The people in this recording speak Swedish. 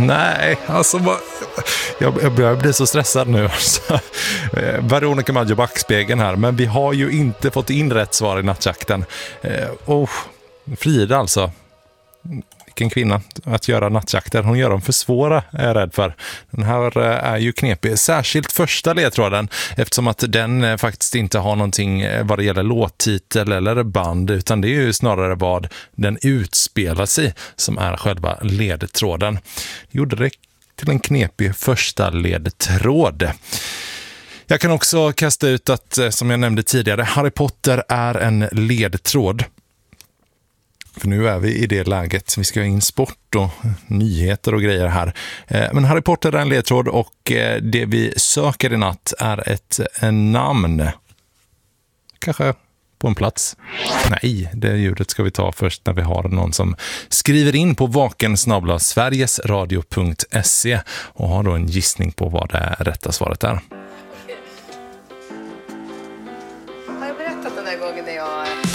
Nej, alltså jag börjar bli så stressad nu. Veronica Maggio backspegeln här, men vi har ju inte fått in rätt svar i nattjakten. Frida alltså. Vilken kvinna att göra nattjakter. Hon gör dem för svåra, är jag rädd för. Den här är ju knepig. Särskilt första ledtråden, eftersom att den faktiskt inte har någonting vad det gäller låttitel eller band, utan det är ju snarare vad den utspelar sig som är själva ledtråden. Gjorde det till en knepig första ledtråd. Jag kan också kasta ut att, som jag nämnde tidigare, Harry Potter är en ledtråd. För nu är vi i det läget. Vi ska ha in sport och nyheter och grejer här. Men Harry Potter är en ledtråd och det vi söker i natt är ett namn. Kanske på en plats. Nej, det ljudet ska vi ta först när vi har någon som skriver in på vaken@sverigesradio.se och har då en gissning på vad det rätta svaret är. Har jag berättat den där gången när jag